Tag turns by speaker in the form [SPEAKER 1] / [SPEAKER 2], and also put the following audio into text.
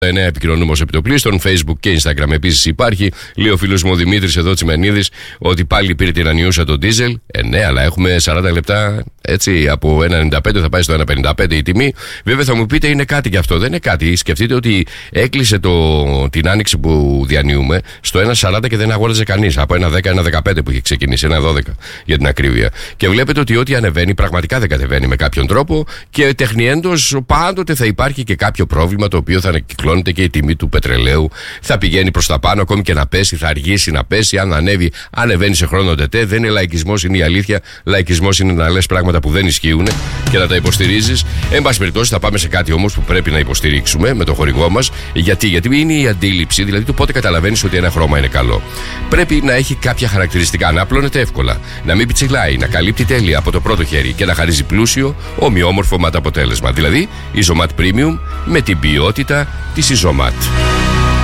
[SPEAKER 1] 9 επικοινωνούμε ως επιτοπλίστων, Facebook και Instagram επίσης υπάρχει. Λέει ο φίλος μου ο Δημήτρης εδώ Τσιμενίδης ότι πάλι πήρε την ανιούσα το ντίζελ. Ναι, αλλά έχουμε 40 λεπτά έτσι, από 1,95 θα πάει στο 1,55 η τιμή. Βέβαια θα μου πείτε είναι κάτι κι αυτό. Δεν είναι κάτι. Σκεφτείτε ότι έκλεισε την άνοιξη που διανύουμε στο 1,40 και δεν αγόραζε κανείς. Από 1,10, 1,15 που είχε ξεκινήσει, 1,12 για την ακρίβεια. Και βλέπετε ότι ό,τι ανεβαίνει πραγματικά δεν κατεβαίνει με κάποιον τρόπο και τεχνιέντος πάντοτε θα υπάρχει και κάποιο πρόβλημα το οποίο θα ανακυκλώνεται και η τιμή του πετρελαίου θα πηγαίνει προς τα πάνω, ακόμη και να πέσει, θα αργήσει να πέσει. Αν ανεβαίνει σε χρόνο τετέ, δεν είναι λαϊκισμός, είναι η αλήθεια. Λαϊκισμός είναι να λες πράγματα που δεν ισχύουν και να τα υποστηρίζεις. Εν πάση περιπτώσει, θα πάμε σε κάτι όμως που πρέπει να υποστηρίξουμε με το χορηγό μας. Γιατί είναι η αντίληψη, δηλαδή το πότε καταλαβαίνεις ότι ένα χρώμα είναι καλό. Πρέπει να έχει κάποια χαρακτηριστικά, να απλώνεται εύκολα, να μην πιτσιλάει, να καλύπτει τέλεια από το πρώτο χέρι και να χαρίζει πλούσιο, ομοιόμορφο ματ αποτέλεσμα. Δηλαδή, η Isomat Premium με την ποιότητα της Isomat.